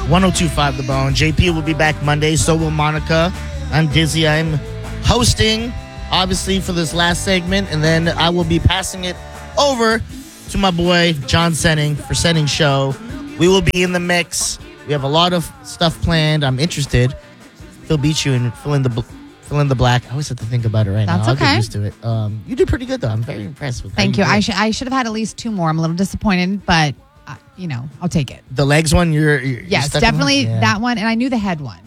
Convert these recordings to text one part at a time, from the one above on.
1025 The Bone. JP will be back Monday. So will Monica. I'm Dizzy. I'm hosting, obviously, for this last segment. And then I will be passing it over to my boy, John Senning, for Senning Show. We will be in the mix. We have a lot of stuff planned. I'm interested. He'll beat you and fill in the black. I always have to think about it right now. That's I'll okay. get used to it. You did pretty good, though. I'm very impressed with that. Thank you. I should have had at least 2 more. I'm a little disappointed, but, I'll take it. The legs one, you're Yes, stuck on definitely Yeah. that one. And I knew the head one.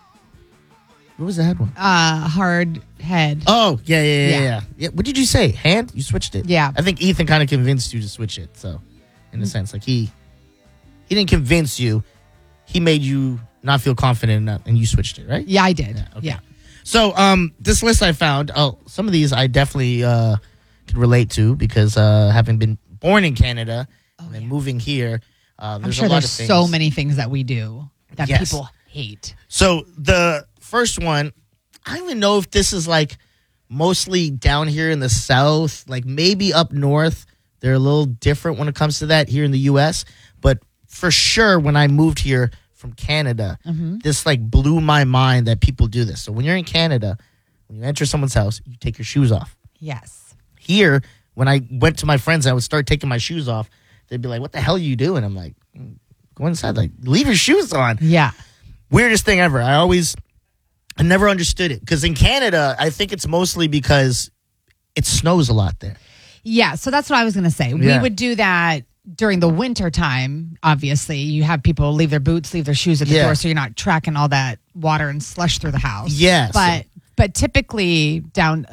What was the head one? Hard head. Oh, yeah. What did you say? Hand? You switched it. Yeah. I think Ethan kind of convinced you to switch it. So, in a sense, like he didn't convince you. He made you not feel confident enough, and you switched it, right? Yeah, I did. Okay. Yeah. So, this list I found, some of these I definitely could relate to because having been born in Canada and then moving here, I'm there's sure a lot there's of things. so many things that we do that Yes. people hate. So the first one, I don't even know if this is like mostly down here in the South, like maybe up north. They're a little different when it comes to that here in the U.S. But for sure, when I moved here from Canada, this like blew my mind that people do this. So when you're in Canada, when you enter someone's house, you take your shoes off. Yes. Here, when I went to my friends, I would start taking my shoes off. They'd be like, "What the hell are you doing?" I'm like, "Go inside. Like, leave your shoes on." Yeah. Weirdest thing ever. I never understood it. Because in Canada, I think it's mostly because it snows a lot there. Yeah. So that's what I was going to say. We Yeah. would do that during the winter time. Obviously, you have people leave their boots, leave their shoes at the Yeah. door, so you're not tracking all that water and slush through the house. Yes. But typically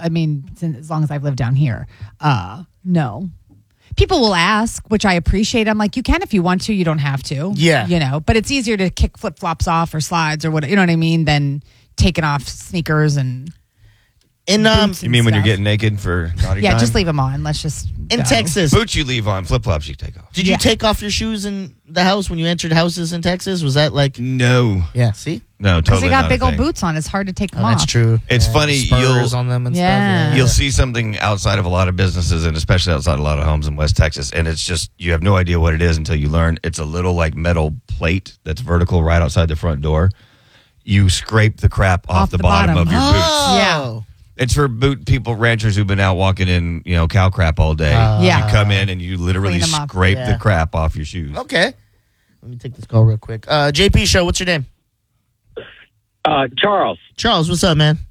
as long as I've lived down here, no. People will ask, which I appreciate. I'm like, you can if you want to, you don't have to. Yeah. But it's easier to kick flip-flops off or slides or what, you know what I mean, than taking off sneakers and In boots You mean when you're stuff. getting naked for naughty Yeah, time? just leave them on. Let's just in go. Texas, Boots you leave on, flip-flops you take off. did you take off your shoes in the house when you entered houses in Texas? Was that like, No. yeah, see? No, Because totally they got not big a old thing. boots on. It's hard to take them Oh, off. that's true. It's Yeah, funny, Spurs you'll- on them and Yeah. stuff. You'll see something outside of a lot of businesses and especially outside a lot of homes in West Texas, and it's just, you have no idea what it is until you learn. It's a little like metal plate that's vertical right outside the front door. You scrape the crap off the bottom of your boots. Oh. It's for boot people, ranchers who've been out walking in, cow crap all day. Yeah. You come in and you literally Clean 'em up. scrape Yeah. the crap off your shoes. Okay. Let me take this call real quick. JP Show, what's your name? Charles, Charles, what's up, man?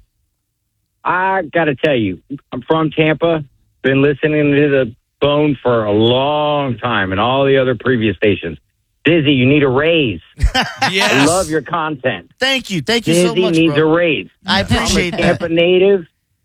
I got to tell you, I'm from Tampa. Been listening to the Bone for a long time and all the other previous stations. Dizzy, you need a raise. Yes. I love your content. Thank you. Thank you Dizzy so much, needs bro. a raise. I appreciate I'm a that. Tampa native.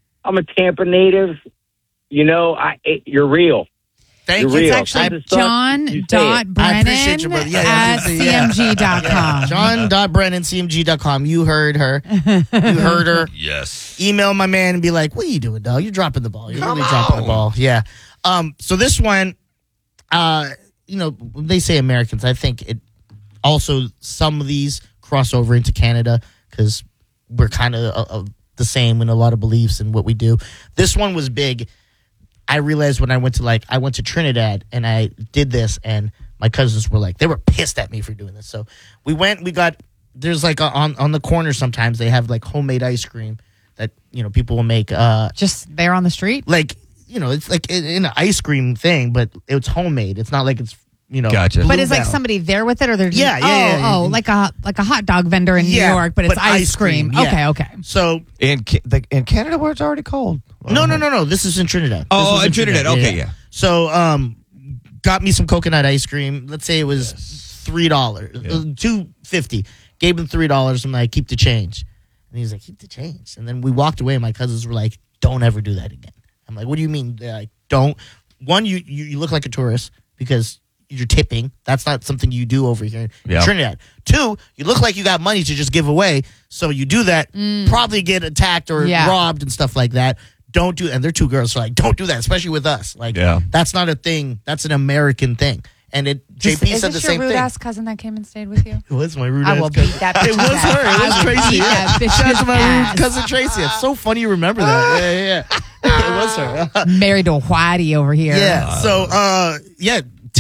You're real. Thank You're you. real. It's Actually, Some of the stuff, you say it. I John.Brennan appreciate you, brother. Yeah, at yeah. cmg.com. John.Brennan, CMG.com. You heard her. You heard her. Yes. Email my man and be like, "What are you doing, dog? You're dropping the ball. You're really dropping the ball." Yeah. So this one, when they say Americans, I think it also some of these cross over into Canada because we're kind of the same in a lot of beliefs and what we do. This one was big. I realized when I went to Trinidad and I did this, and my cousins were like, they were pissed at me for doing this. So there's like on the corner sometimes they have like homemade ice cream that, people will make. Just there on the street? Like, it's like in an ice cream thing, but it's homemade. It's not like it's, Gotcha. Blue But is like Bell. somebody there with it, or they're just, Yeah. like a hot dog vendor in New York, but it's ice cream. yeah. Okay. So In Canada where it's already cold. no. This is in Trinidad. Oh, This was in Trinidad. Okay, yeah. So, got me some coconut ice cream. Let's say it was $3, $2.50. Gave him $3. I'm like, keep the change, and he's like, keep the change. And then we walked away. And my cousins were like, don't ever do that again. I'm like, what do you mean? They're like, don't. One, you look like a tourist because you're tipping. That's not something you do over here in Trinidad. Two, you look like you got money to just give away. So you do that, probably get attacked or robbed and stuff like that. Don't do, and they're two girls, so like, don't do that, especially with us. Like, that's not a thing. That's an American thing. And JP said the same thing. Is this your rude-ass cousin that came and stayed with you? It was my rude I ass will cousin. beat that It bitch's was ass. her. It I was will Tracy. beat Yeah. that bitch's Shout out to my ass. rude cousin Tracy. It's so funny you remember that. Yeah. It was her. Married to a whitey over here. Yeah. So,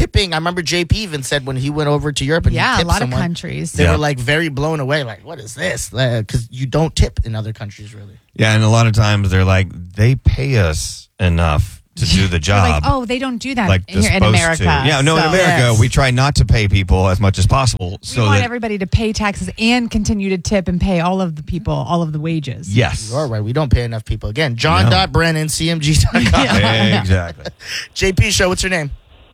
tipping. I remember JP even said when he went over to Europe and he Yeah, a tipped lot someone, of countries. they Yeah. were like very blown away. Like, what is this? Because you don't tip in other countries, really. Yeah, and a lot of times they're like, they pay us enough to do the They're job. like, oh, they don't do that like they're here in supposed America. to. Yeah, no, in So America, Yes. we try not to pay people as much as possible. we So want that, everybody to pay taxes and continue to tip and pay all of the people all of the wages. yes. You are right. We don't pay enough people. Again, John No. Brennan, CMG.com. Exactly. JP Show, what's your name?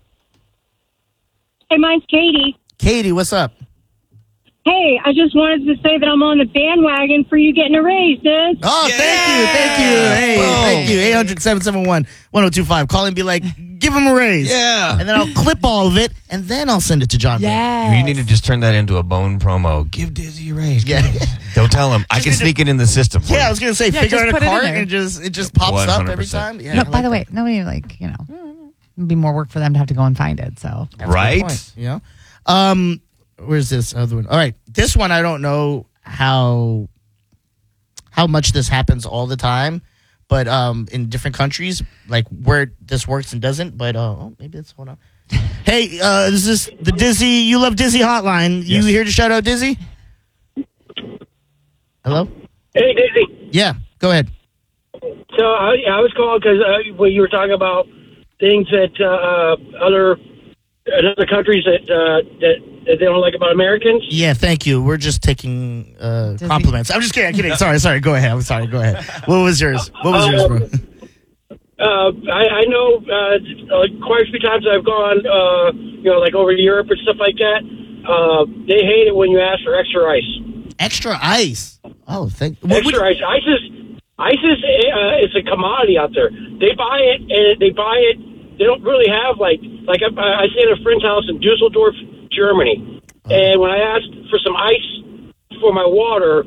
Hey, mine's Katie. Katie, what's up? Hey, I just wanted to say that I'm on the bandwagon for you getting a raise, dude. Oh, Yeah. thank you. Hey, Boom. thank you. 800-771-1025. Call and be like, give him a raise. Yeah. And then I'll clip all of it, and then I'll send it to John Brennan. Yeah. You need to just turn that into a bone promo. Give Dizzy a raise. Yeah. Don't tell him. I can need to- sneak it in the system. For Yeah, I you. was gonna say, Yeah, figure just out a put it in cart there. and it just pops up every 100%. time. Yeah, No, I by like the that. way, nobody it'd be more work for them to have to go and find it. So That's a good Right? point, you know? Where's this other one? All right, this one I don't know how much this happens all the time, but in different countries, like where this works and doesn't. But maybe it's hold on. Hey, this is the Dizzy. You love Dizzy hotline. You Yes. here to shout out Dizzy? Hello. Hey, Dizzy. Yeah, go ahead. So I was calling because when you were talking about things that other countries that they don't like about Americans. Yeah, thank you. We're just taking compliments. I'm just kidding. I'm kidding. Sorry. Go ahead. I'm sorry. Go ahead. What was yours? Bro? I know quite a few times I've gone, like over to Europe and stuff like that. They hate it when you ask for extra ice. Extra ice. Oh, Extra ice. Ice is a commodity out there. They buy it, and they buy it. They don't really have I stay at a friend's house in Dusseldorf, Germany, and when I asked for some ice for my water,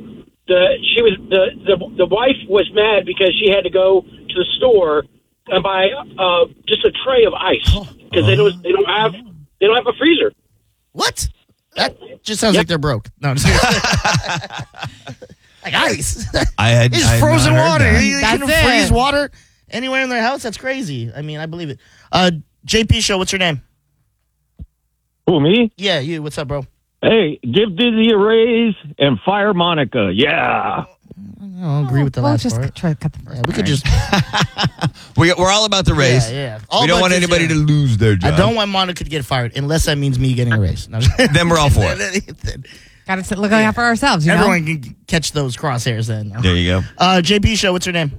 the wife was mad because she had to go to the store and buy just a tray of ice because they don't have a freezer. What? That just sounds like they're broke. No, I'm just kidding. Like ice. It's frozen water. You That's can it. freeze water anywhere in their house. That's crazy. I mean, I believe it. JP Show, what's your name? Who, me? Yeah, you. What's up, bro? Hey, give Dizzy a raise and fire Monica. Yeah. I don't agree with the we'll last just part. try to cut the first Yeah, we could part. just. We're all about the raise. Yeah. We don't want anybody to lose their job. I don't want Monica to get fired unless that means me getting a raise. No. Then we're all for it. Got to look out for ourselves. You know? Everyone can catch those crosshairs then. There you go. JP Show, what's your name?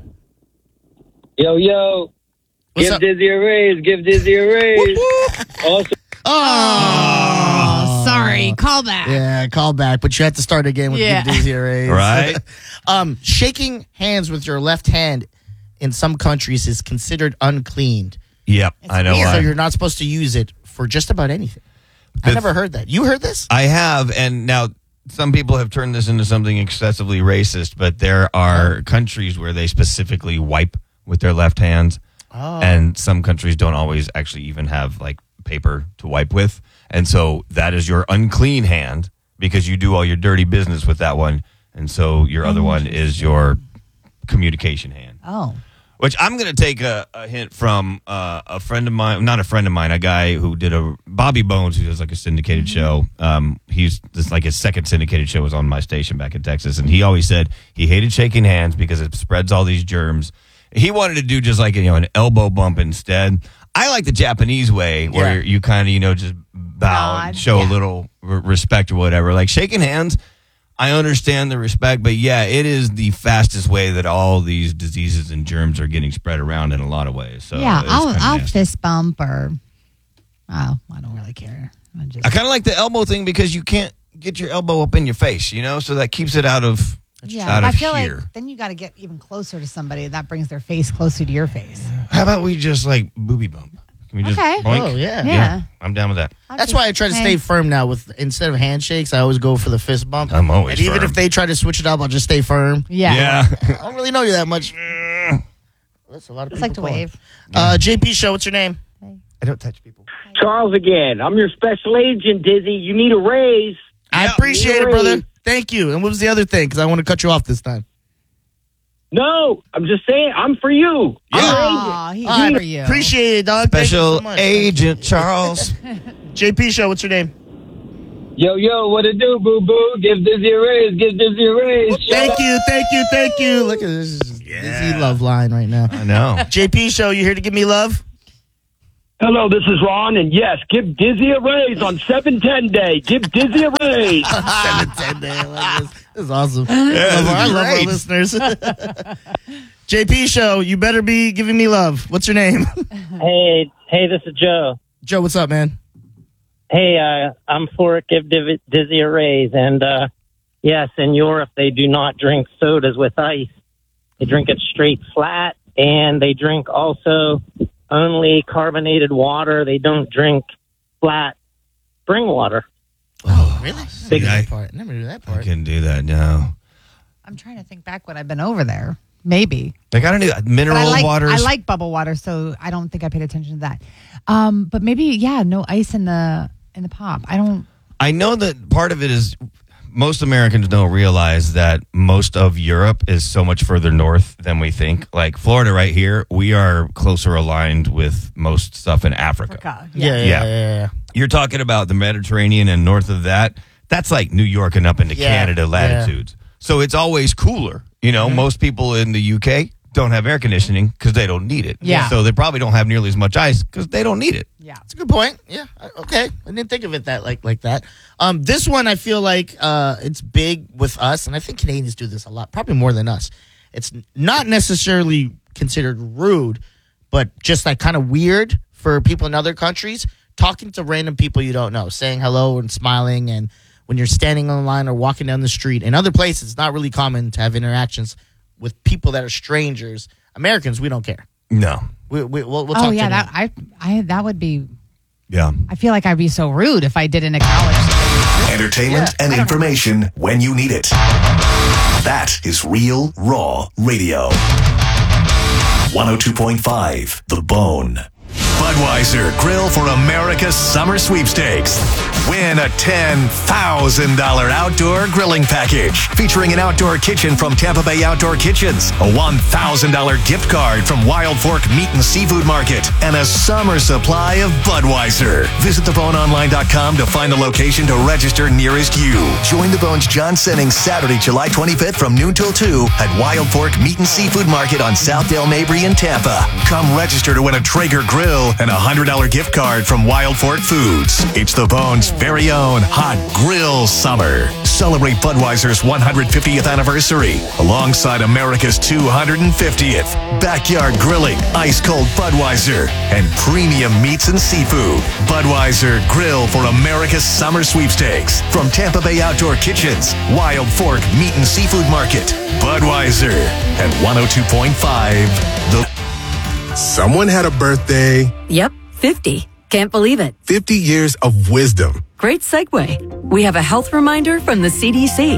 Yo. What's Give up? Dizzy a raise. Give Dizzy a raise. Also, Oh, sorry. Call back. Yeah, call back, but you have to start again with Yeah. Give Dizzy a raise. Right. Shaking hands with your left hand in some countries is considered unclean. Yep, I know So why. you're not supposed to use it for just about anything. I The- never heard that. You heard this? I have, and now some people have turned this into something excessively racist, but there are countries where they specifically wipe with their left hands, and some countries don't always actually even have like paper to wipe with, and so that is your unclean hand because you do all your dirty business with that one, and so your other one is your communication hand. Oh. Which I'm going to take a hint from a friend of mine, not a friend of mine, a guy who did Bobby Bones, who does like a syndicated show. He's this like his second syndicated show was on my station back in Texas. And he always said he hated shaking hands because it spreads all these germs. He wanted to do just like, an elbow bump instead. I like the Japanese way where you kind of, just bow and Nod, show a yeah. little respect or whatever. Like shaking hands, I understand the respect, but yeah, it is the fastest way that all these diseases and germs are getting spread around in a lot of ways. So Yeah, it's kinda I'll nasty. fist bump or I don't really care. I kind of like the elbow thing because you can't get your elbow up in your face, so that keeps it out of I feel here. like then you got to get even closer to somebody. That brings their face closer to your face. How about we just like booby bump? Can we just Okay. boink? Oh, yeah. Yeah. I'm down with that. That's why I try to stay firm now. With instead of handshakes, I always go for the fist bump. I'm always and even firm. if they try to switch it up, I'll just stay firm. Yeah. I don't really know you that much. That's a lot of It's people like to calling. wave. JP Show, what's your name? I don't touch people. Charles again. I'm your special agent, Dizzy. You need a raise. I appreciate it, brother. Thank you. And what was the other thing? Because I want to cut you off this time. No, I'm just saying, I'm for you. Aw, he's All right, for you. appreciate it, dog. Thank you so Special much. Agent Charles. JP Show, what's your name? Yo, what it do, boo-boo? Give Dizzy a raise. Thank you. Look at this. Dizzy love line right now. I know. JP Show, you here to give me love? Hello, this is Ron, and yes, give Dizzy a raise on 710 day. Give Dizzy a raise. 710 day. I love this. This is awesome. I love our listeners. JP Show, you better be giving me love. What's your name? Hey, this is Joe. Joe, what's up, man? Hey, I'm for it. Give Dizzy a raise. And yes, in Europe, they do not drink sodas with ice. They drink it straight flat, and they drink also only carbonated water. They don't drink flat spring water. Oh, really? Big Never knew that part. Never knew that I part. can do that now. I'm trying to think back when I've been over there. Maybe. They got to do mineral waters. I like bubble water, so I don't think I paid attention to that. But maybe, no ice in the pop. I know that part of it is most Americans don't realize that most of Europe is so much further north than we think. Like Florida right here, we are closer aligned with most stuff in Africa. Yeah. You're talking about the Mediterranean and north of that. That's like New York and up into Canada latitudes. So it's always cooler. You know, most people in the UK don't have air conditioning because they don't need it. Yeah. So they probably don't have nearly as much ice because they don't need it. Yeah. That's a good point. Yeah. Okay. I didn't think of it that like that. This one I feel like it's big with us, and I think Canadians do this a lot, probably more than us. It's not necessarily considered rude, but just like kind of weird for people in other countries, talking to random people you don't know, saying hello and smiling, and when you're standing on the line or walking down the street. In other places, it's not really common to have interactions with people that are strangers. Americans, we don't care. No. We'll talk Oh to yeah, them. that would be. Yeah. I feel like I'd be so rude if I didn't acknowledge somebody. Entertainment and information when you need it. That is Real Raw Radio. 102.5 The Bone. Budweiser Grill for America's Summer Sweepstakes. Win a $10,000 outdoor grilling package featuring an outdoor kitchen from Tampa Bay Outdoor Kitchens, a $1,000 gift card from Wild Fork Meat and Seafood Market, and a summer supply of Budweiser. Visit theboneonline.com to find the location to register nearest you. Join the Bone's John Sennings Saturday, July 25th from noon till 2 at Wild Fork Meat and Seafood Market on Southdale Mabry in Tampa. Come register to win a Traeger grill and a $100 gift card from Wild Fork Foods. It's the Bone's very own Hot Grill Summer. Celebrate Budweiser's 150th anniversary alongside America's 250th. Backyard grilling, ice-cold Budweiser, and premium meats and seafood. Budweiser Grill for America's Summer Sweepstakes. From Tampa Bay Outdoor Kitchens, Wild Fork Meat and Seafood Market, Budweiser, and 102.5 The... Someone had a birthday. Yep, 50. Can't believe it. 50 years of wisdom. Great segue. We have a health reminder from the CDC.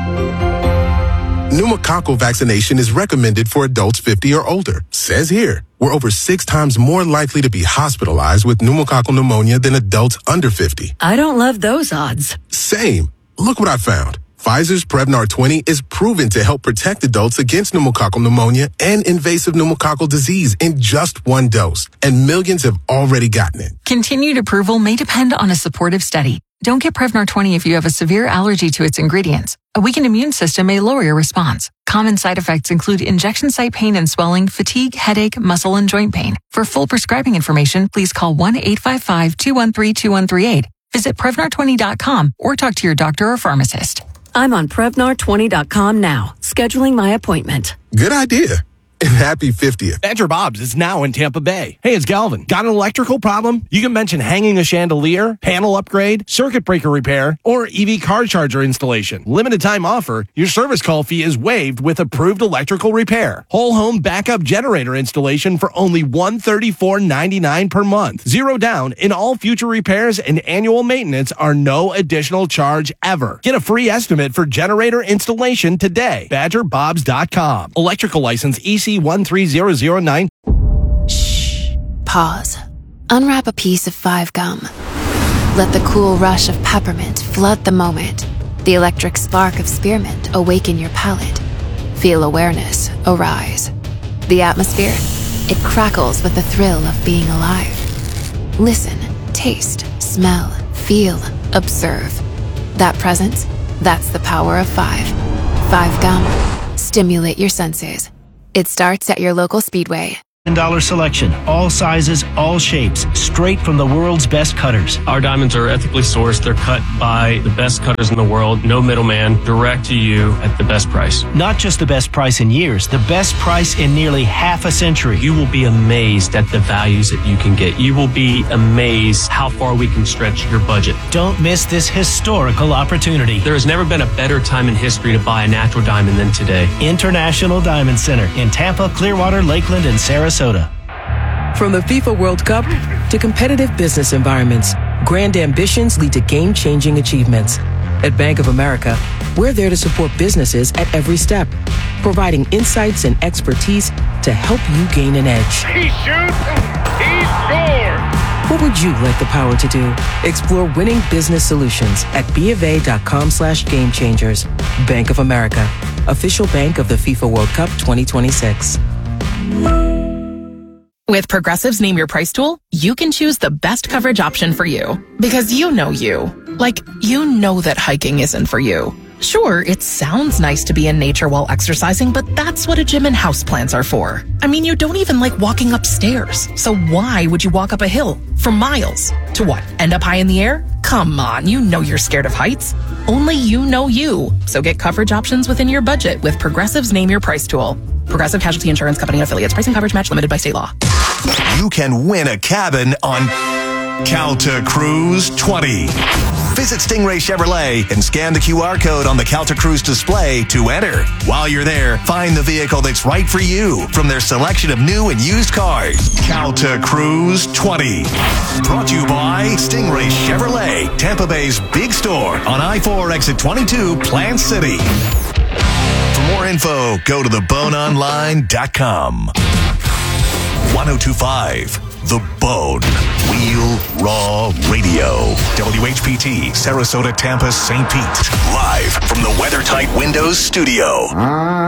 Pneumococcal vaccination is recommended for adults 50 or older. Says here, we're over 6 times more likely to be hospitalized with pneumococcal pneumonia than adults under 50. I don't love those odds. Same. Look what I found. Pfizer's Prevnar 20 is proven to help protect adults against pneumococcal pneumonia and invasive pneumococcal disease in just 1 dose. And millions have already gotten it. Continued approval may depend on a supportive study. Don't get Prevnar 20 if you have a severe allergy to its ingredients. A weakened immune system may lower your response. Common side effects include injection site pain and swelling, fatigue, headache, muscle, and joint pain. For full prescribing information, please call 1-855-213-2138. Visit Prevnar20.com or talk to your doctor or pharmacist. I'm on Prevnar20.com now, scheduling my appointment. Good idea. And happy 50th. Badger Bob's is now in Tampa Bay. Hey, it's Galvin. Got an electrical problem? You can mention hanging a chandelier, panel upgrade, circuit breaker repair, or EV car charger installation. Limited time offer. Your service call fee is waived with approved electrical repair. Whole home backup generator installation for only $134.99 per month. 0 down in all future repairs, and annual maintenance are no additional charge ever. Get a free estimate for generator installation today. BadgerBobs.com. Electrical license EC 13009. Shh. Pause. Unwrap a piece of 5 gum. Let the cool rush of peppermint flood the moment. The electric spark of spearmint awaken your palate. Feel awareness arise. The atmosphere, it crackles with the thrill of being alive. Listen, taste, smell, feel, observe. That presence, that's the power of 5. 5 Gum. Stimulate your senses. It starts at your local Speedway. $10 selection, all sizes, all shapes, straight from the world's best cutters. Our diamonds are ethically sourced. They're cut by the best cutters in the world. No middleman, direct to you at the best price. Not just the best price in years, the best price in nearly half a century. You will be amazed at the values that you can get. You will be amazed how far we can stretch your budget. Don't miss this historical opportunity. There has never been a better time in history to buy a natural diamond than today. International Diamond Center in Tampa, Clearwater, Lakeland, and Sarasota. From the FIFA World Cup to competitive business environments, grand ambitions lead to game-changing achievements. At Bank of America, we're there to support businesses at every step, providing insights and expertise to help you gain an edge. He shoots, he scores! What would you like the power to do? Explore winning business solutions at BofA.com/gamechangers. Bank of America, official bank of the FIFA World Cup 2026. With Progressive's Name Your Price tool, you can choose the best coverage option for you. Because you know you. Like, you know that hiking isn't for you. Sure, it sounds nice to be in nature while exercising, but that's what a gym and houseplants are for. I mean, you don't even like walking upstairs. So why would you walk up a hill for miles? To what, end up high in the air? Come on, you know you're scared of heights. Only you know you. So get coverage options within your budget with Progressive's Name Your Price tool. Progressive Casualty Insurance Company and Affiliates. Pricing coverage match limited by state law. You can win a cabin on Calta Cruise 20. Visit Stingray Chevrolet and scan the QR code on the Calta Cruise display to enter. While you're there, find the vehicle that's right for you from their selection of new and used cars. Calta Cruise 20. Brought to you by Stingray Chevrolet, Tampa Bay's big store on I-4 exit 22, Plant City. For more info, go to theboneonline.com. 1025 The Bone. Real Raw Radio. WHPT, Sarasota, Tampa, St. Pete. Live from the WeatherTight Windows studio.